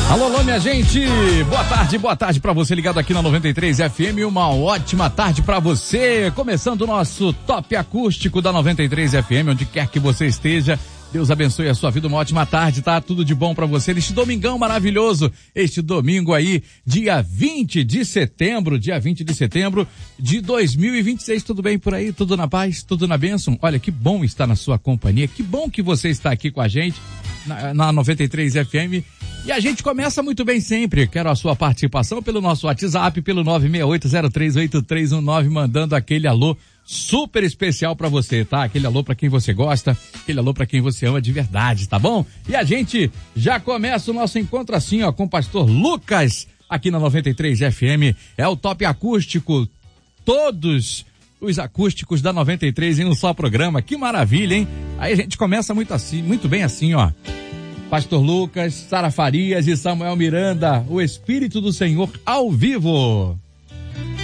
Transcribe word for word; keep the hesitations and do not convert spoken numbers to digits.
Alô, alô, minha gente, boa tarde, boa tarde pra você ligado aqui na noventa e três F M, uma ótima tarde pra você, começando o nosso Top Acústico da noventa e três F M, onde quer que você esteja, Deus abençoe a sua vida, uma ótima tarde, tá? Tudo de bom pra você neste domingão maravilhoso, este domingo aí, dia vinte de setembro, dia vinte de setembro de dois mil e vinte e seis, tudo bem por aí? Tudo na paz? Tudo na bênção? Olha, que bom estar na sua companhia, que bom que você está aqui com a gente, na, na noventa e três F M, e a gente começa muito bem sempre. Quero a sua participação pelo nosso WhatsApp, pelo nove seis oito zero três oito três um nove, mandando aquele alô super especial pra você, tá? Aquele alô pra quem você gosta, aquele alô pra quem você ama de verdade, tá bom? E a gente já começa o nosso encontro assim, ó, com o pastor Lucas, aqui na noventa e três F M. É o Top Acústico, todos os acústicos da noventa e três em um só programa. Que maravilha, hein? Aí a gente começa muito assim, muito bem assim, ó. Pastor Lucas, Sara Farias e Samuel Miranda, o Espírito do Senhor ao vivo.